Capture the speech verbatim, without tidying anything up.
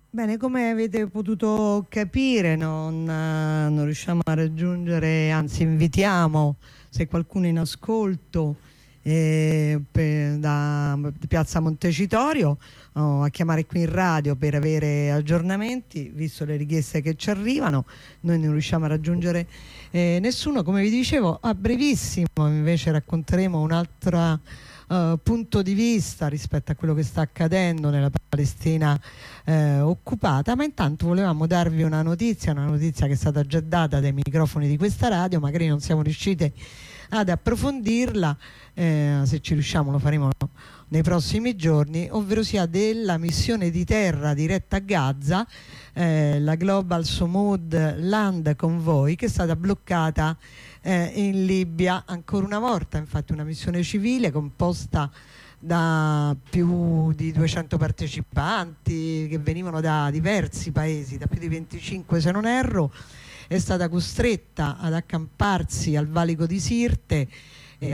Bene, come avete potuto capire, non, eh, non riusciamo a raggiungere, anzi invitiamo, se qualcuno è in ascolto eh, per- da Piazza Montecitorio oh, a chiamare qui in radio per avere aggiornamenti, visto le richieste che ci arrivano. Noi non riusciamo a raggiungere eh, nessuno, come vi dicevo. A brevissimo invece racconteremo un'altra Uh, punto di vista rispetto a quello che sta accadendo nella Palestina eh, occupata, ma intanto volevamo darvi una notizia, una notizia che è stata già data dai microfoni di questa radio, magari non siamo riusciti ad approfondirla, eh, se ci riusciamo lo faremo nei prossimi giorni, ovvero sia della missione di terra diretta a Gaza, eh, la Global Sumud Land Convoy, che è stata bloccata eh, in Libia ancora una volta. Infatti una missione civile composta da più di duecento partecipanti che venivano da diversi paesi, da più di venticinque se non erro, è stata costretta ad accamparsi al valico di Sirte